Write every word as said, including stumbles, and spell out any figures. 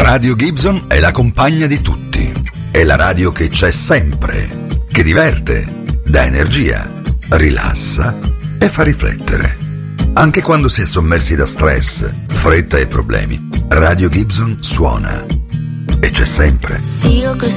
Radio Gibson è la compagna di tutti. È la radio che c'è sempre, che diverte, dà energia, rilassa e fa riflettere. Anche quando si è sommersi da stress, fretta e problemi, Radio Gibson suona e c'è sempre. Sigo che